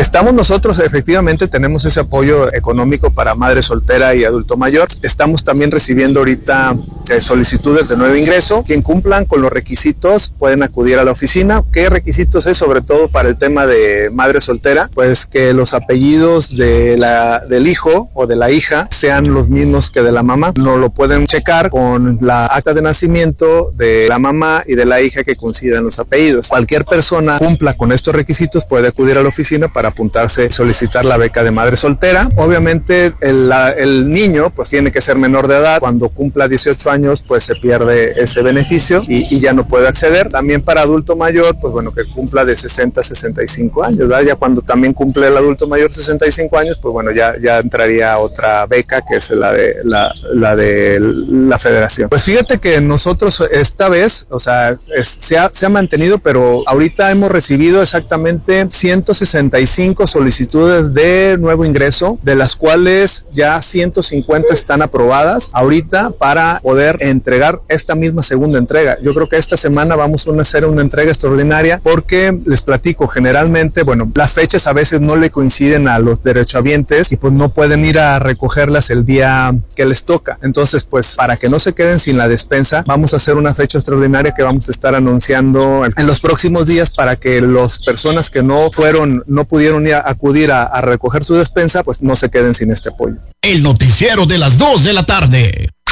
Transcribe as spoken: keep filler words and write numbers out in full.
Estamos nosotros, efectivamente, tenemos ese apoyo económico para madre soltera y adulto mayor. Estamos también recibiendo ahorita eh, solicitudes de nuevo ingreso. Quien cumplan con los requisitos pueden acudir a la oficina. ¿Qué requisitos es? Sobre todo para el tema de madre soltera, pues que los apellidos de la, del hijo o de la hija sean los mismos que de la mamá. No lo pueden checar con la acta de nacimiento de la mamá y de la hija que coincidan los apellidos. Cualquier persona cumpla con estos requisitos puede acudir a la oficina para apuntarse y solicitar la beca de madre soltera. Obviamente el, la, el niño pues tiene que ser menor de edad. Cuando cumpla dieciocho años pues se pierde ese beneficio y, y ya no puede acceder. También para adulto mayor pues bueno que cumpla de sesenta a sesenta y cinco años, ¿verdad? Ya cuando también cumple el adulto mayor sesenta y cinco años pues bueno ya, ya entraría otra beca que es la de la, la de la federación. Pues fíjate que nosotros esta vez, o sea, es, se, ha, se ha mantenido, pero ahorita hemos recibido exactamente ciento sesenta y cinco solicitudes de nuevo ingreso, de las cuales ya ciento cincuenta están aprobadas ahorita para poder entregar esta misma segunda entrega. Yo creo que esta semana vamos a hacer una entrega extraordinaria porque les platico, generalmente, bueno, las fechas a veces no le coinciden a los derechohabientes y pues no pueden ir a recogerlas el día que les toca. Entonces, pues para que no se queden sin la despensa, vamos a hacer una fecha extraordinaria que vamos a estar anunciando en los próximos días para que las personas que no fueron, no pudieron ir a acudir a, a recoger su despensa, pues no se queden sin este apoyo. El noticiero de las dos de la tarde.